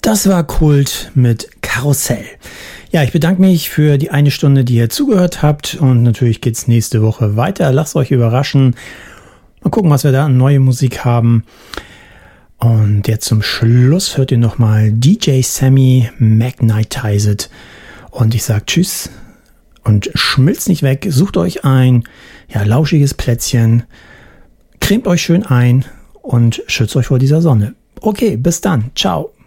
Das war Kult mit Karussell. Ja, ich bedanke mich für die eine Stunde, die ihr zugehört habt. Und natürlich geht's nächste Woche weiter. Lasst euch überraschen. Mal gucken, was wir da an neue Musik haben. Und jetzt zum Schluss hört ihr nochmal DJ Sammy Magnetized. Und ich sag Tschüss und schmilzt nicht weg. Sucht euch ein lauschiges Plätzchen. Cremt euch schön ein und schützt euch vor dieser Sonne. Okay, bis dann. Ciao.